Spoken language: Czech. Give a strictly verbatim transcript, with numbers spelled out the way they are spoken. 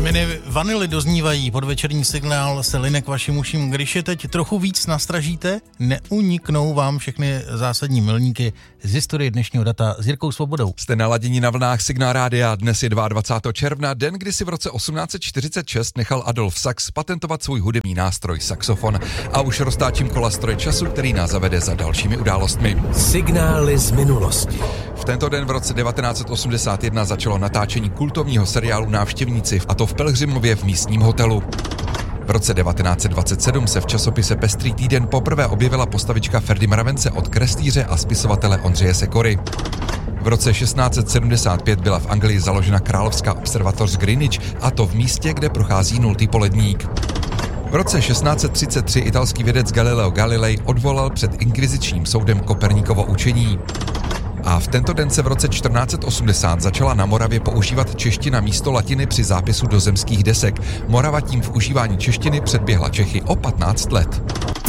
Kmeny vanily doznívají, podvečerní signál se line k vašim uším. Když je teď trochu víc nastražíte, neuniknou vám všechny zásadní milníky z historie dnešního data s Jirkou Svobodou. Jste naladění na vlnách Signál rádia, dnes je dvacátého druhého června, den, kdy si v roce osmnáct set čtyřicet šest nechal Adolf Sachs patentovat svůj hudební nástroj saxofon. A už roztáčím kola stroje času, který nás zavede za dalšími událostmi. Signály z minulosti. V tento den v roce devatenáct set osmdesát jedna začalo natáčení kultovního seriálu Návštěvníci, a to v Pelhřimově v místním hotelu. V roce devatenáct set dvacet sedm se v časopise Pestrý týden poprvé objevila postavička Ferdy Mravence od kreslíře a spisovatele Ondřeje Sekory. V roce šestnáct set sedmdesát pět byla v Anglii založena královská observatoř Greenwich, a to v místě, kde prochází nultý poledník. V roce šestnáct set třicet tři italský vědec Galileo Galilei odvolal před inkvizičním soudem Koperníkovo učení. A v tento den se v roce čtrnáct set osmdesát začala na Moravě používat čeština místo latiny při zápisu do zemských desek. Morava tím v užívání češtiny předběhla Čechy o patnáct let.